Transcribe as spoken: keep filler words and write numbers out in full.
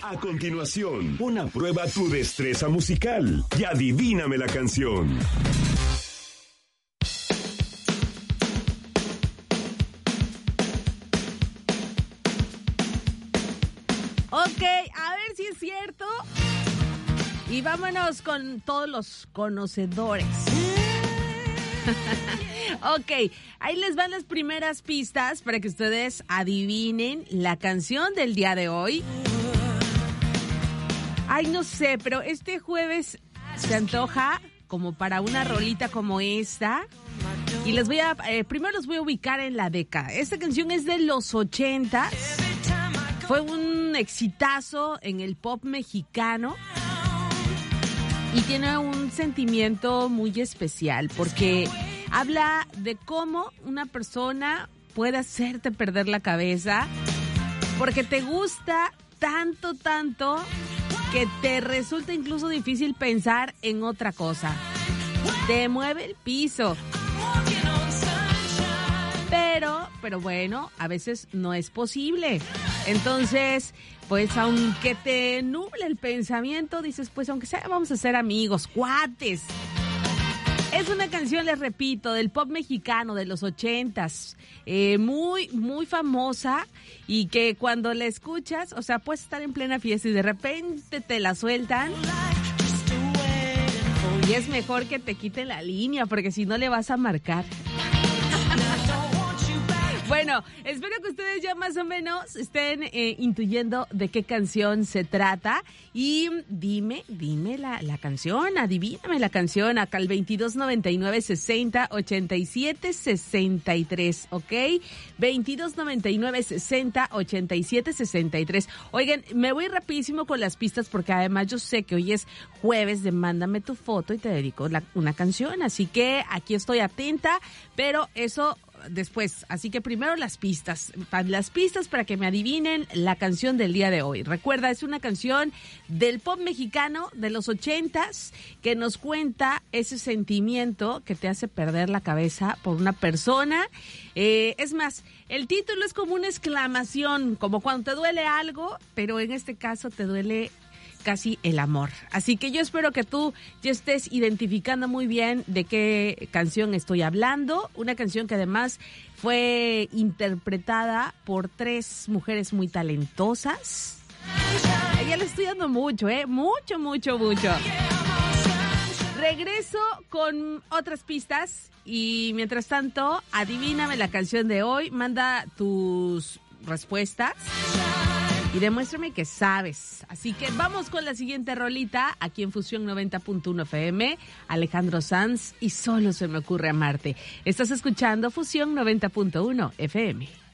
A continuación, pon a prueba tu destreza musical y adivíname la canción. Ok, a ver si es cierto. Y vámonos con todos los conocedores. Ok, ahí les van las primeras pistas para que ustedes adivinen la canción del día de hoy. Ay, no sé, pero este jueves se antoja como para una rolita como esta. Y les voy a, eh, primero los voy a ubicar en la década. Esta canción es de los ochentas. Fue un exitazo en el pop mexicano. Y tiene un sentimiento muy especial porque habla de cómo una persona puede hacerte perder la cabeza porque te gusta tanto, tanto que te resulta incluso difícil pensar en otra cosa. Te mueve el piso. Pero, pero bueno, a veces no es posible. Entonces, pues aunque te nuble el pensamiento, dices, pues aunque sea, vamos a ser amigos, cuates. Es una canción, les repito, del pop mexicano de los ochentas, eh, muy, muy famosa y que cuando la escuchas, o sea, puedes estar en plena fiesta y de repente te la sueltan. Y es mejor que te quiten la línea porque si no le vas a marcar. Bueno, espero que ustedes ya más o menos estén eh, intuyendo de qué canción se trata. Y dime, dime la, la canción, adivíname la canción acá al veintidós noventa y nueve sesenta ochenta y siete sesenta y tres, ¿ok? veintidós noventa y nueve sesenta ochenta y siete sesenta y tres. Oigan, me voy rapidísimo con las pistas porque además yo sé que hoy es jueves de Mándame tu foto y te dedico la, una canción. Así que aquí estoy atenta, pero eso después, así que primero las pistas, las pistas para que me adivinen la canción del día de hoy. Recuerda, es una canción del pop mexicano de los ochentas que nos cuenta ese sentimiento que te hace perder la cabeza por una persona. Eh, es más, el título es como una exclamación, como cuando te duele algo, pero en este caso te duele casi el amor. Así que yo espero que tú ya estés identificando muy bien de qué canción estoy hablando. Una canción que además fue interpretada por tres mujeres muy talentosas. Ya le estoy dando mucho, ¿eh? Mucho, mucho, mucho. Regreso con otras pistas y mientras tanto, adivíname la canción de hoy. Manda tus respuestas y demuéstrame que sabes. Así que vamos con la siguiente rolita aquí en Fusión noventa punto uno F M. Alejandro Sanz y Solo se me ocurre amarte. Estás escuchando Fusión noventa punto uno F M.